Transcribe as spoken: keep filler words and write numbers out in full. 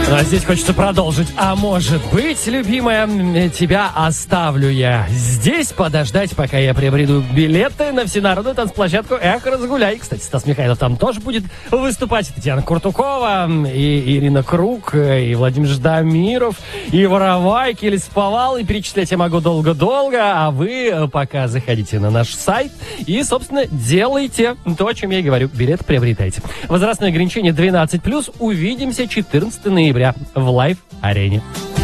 А здесь хочется продолжить. А может быть, любимая, тебя оставлю я здесь подождать, пока я приобрету билеты на всенародную танцплощадку «Эх, разгуляй». Кстати, Стас Михайлов там тоже будет выступать. Татьяна Куртукова, и Ирина Круг, и Владимир Ждамиров, и Воровайки, или Сповал, и перечислять я могу долго-долго. А вы пока заходите на наш сайт и, собственно, делайте то, о чем я и говорю. Билет приобретайте. Возрастное ограничение двенадцать плюс. Увидимся четырнадцатого ноября в Лайв-арене.